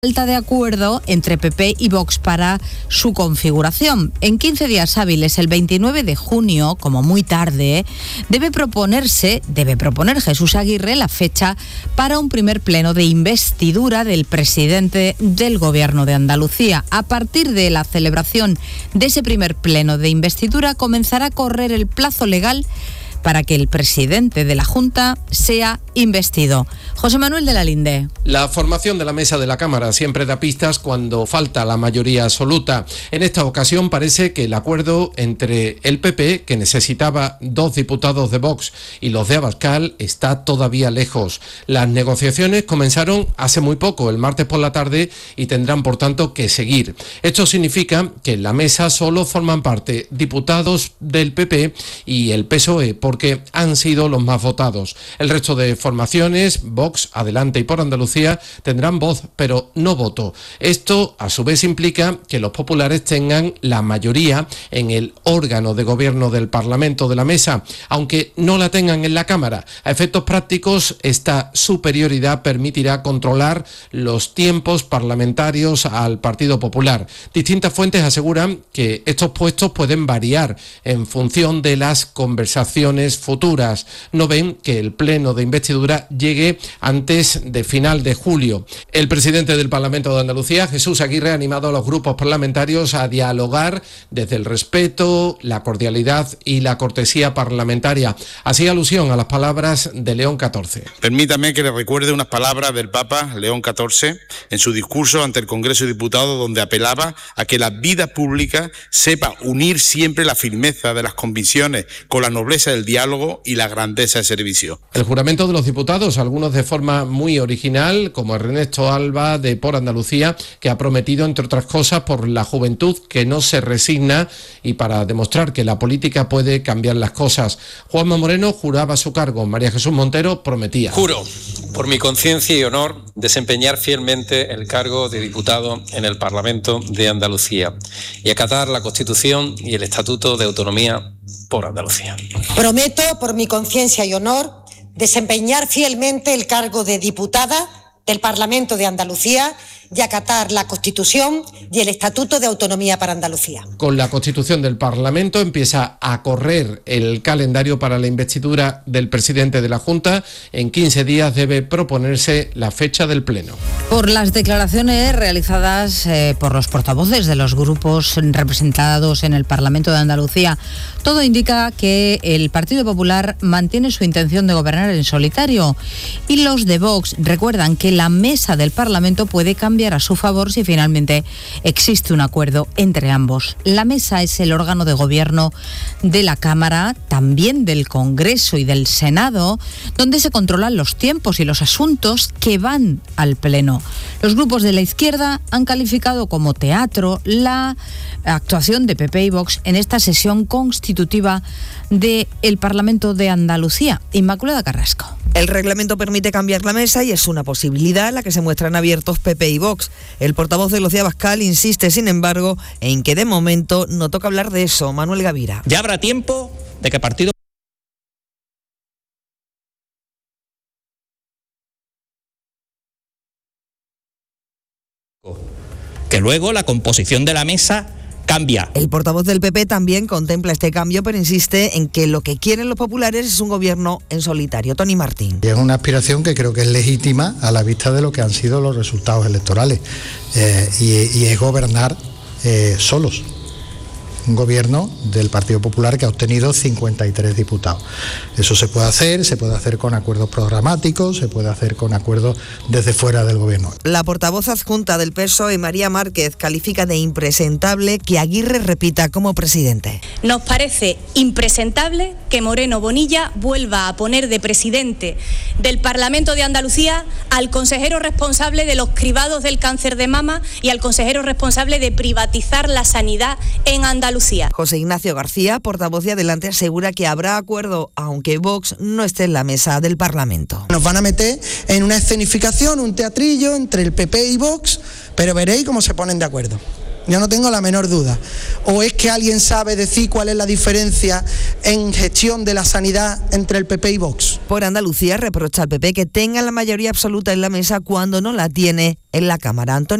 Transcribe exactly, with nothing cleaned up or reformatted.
falta de acuerdo entre P P y Vox para su configuración. En quince días hábiles, el veintinueve de junio, como muy tarde, debe proponerse, debe proponer Jesús Aguirre la fecha para un primer pleno de investidura del presidente del Gobierno de Andalucía. A partir de la celebración de ese primer pleno de investidura, comenzará a correr el plazo legal para que el presidente de la Junta sea investido. José Manuel de la Linde. La formación de la mesa de la Cámara siempre da pistas cuando falta la mayoría absoluta. En esta ocasión parece que el acuerdo entre el P P, que necesitaba dos diputados de Vox, y los de Abascal está todavía lejos. Las negociaciones comenzaron hace muy poco, el martes por la tarde, y tendrán por tanto que seguir. Esto significa que en la mesa solo forman parte diputados del P P y el P S O E, porque han sido los más votados. El resto de formaciones, Vox, Adelante y Por Andalucía, tendrán voz, pero no voto. Esto, a su vez, implica que los populares tengan la mayoría en el órgano de gobierno del Parlamento de la mesa, aunque no la tengan en la Cámara. A efectos prácticos, esta superioridad permitirá controlar los tiempos parlamentarios al Partido Popular. Distintas fuentes aseguran que estos puestos pueden variar en función de las conversaciones futuras. No ven que el pleno de investidura llegue antes de final de julio. El presidente del Parlamento de Andalucía, Jesús Aguirre, ha animado a los grupos parlamentarios a dialogar desde el respeto, la cordialidad y la cortesía parlamentaria. Hacía alusión a las palabras de León catorce. Permítame que le recuerde unas palabras del Papa León catorce en su discurso ante el Congreso de Diputados, donde apelaba a que la vida pública sepa unir siempre la firmeza de las convicciones con la nobleza del diálogo y la grandeza del servicio. El juramento de los diputados, algunos de forma muy original, como Ernesto Alba de Por Andalucía, que ha prometido, entre otras cosas, por la juventud que no se resigna y para demostrar que la política puede cambiar las cosas. Juanma Moreno juraba su cargo. María Jesús Montero prometía. Juro, por mi conciencia y honor, desempeñar fielmente el cargo de diputado en el Parlamento de Andalucía y acatar la Constitución y el Estatuto de Autonomía por Andalucía. Prometo, por mi conciencia y honor, desempeñar fielmente el cargo de diputada del Parlamento de Andalucía y acatar la Constitución y el Estatuto de Autonomía para Andalucía. Con la Constitución del Parlamento empieza a correr el calendario para la investidura del presidente de la Junta. En quince días debe proponerse la fecha del Pleno. Por las declaraciones realizadas eh, por los portavoces de los grupos representados en el Parlamento de Andalucía, todo indica que el Partido Popular mantiene su intención de gobernar en solitario y los de Vox recuerdan que la mesa del Parlamento puede cambiar a su favor si finalmente existe un acuerdo entre ambos. La mesa es el órgano de gobierno de la Cámara, también del Congreso y del Senado, donde se controlan los tiempos y los asuntos que van al Pleno. Los grupos de la izquierda han calificado como teatro la actuación de P P y Vox en esta sesión constitutiva del Parlamento de Andalucía. Inmaculada Carrasco. El reglamento permite cambiar la mesa y es una posibilidad en la que se muestran abiertos P P y Vox. El portavoz de los de Abascal insiste, sin embargo, en que de momento no toca hablar de eso. Manuel Gavira. Ya habrá tiempo de que partido que luego la composición de la mesa cambia. El portavoz del P P también contempla este cambio, pero insiste en que lo que quieren los populares es un gobierno en solitario. Tony Martín. Es una aspiración que creo que es legítima a la vista de lo que han sido los resultados electorales eh, y, y es gobernar eh, solos. Un gobierno del Partido Popular que ha obtenido cincuenta y tres diputados. Eso se puede hacer, se puede hacer con acuerdos programáticos, se puede hacer con acuerdos desde fuera del gobierno. La portavoz adjunta del P S O E, María Márquez, califica de impresentable que Aguirre repita como presidente. Nos parece impresentable que Moreno Bonilla vuelva a poner de presidente del Parlamento de Andalucía al consejero responsable de los cribados del cáncer de mama y al consejero responsable de privatizar la sanidad en Andalucía. José Ignacio García, portavoz de Adelante, asegura que habrá acuerdo aunque Vox no esté en la mesa del Parlamento. Nos van a meter en una escenificación, un teatrillo entre el P P y Vox, pero veréis cómo se ponen de acuerdo. Yo no tengo la menor duda. ¿O es que alguien sabe decir cuál es la diferencia en gestión de la sanidad entre el P P y Vox? Por Andalucía reprocha al P P que tenga la mayoría absoluta en la mesa cuando no la tiene en la Cámara. Antonio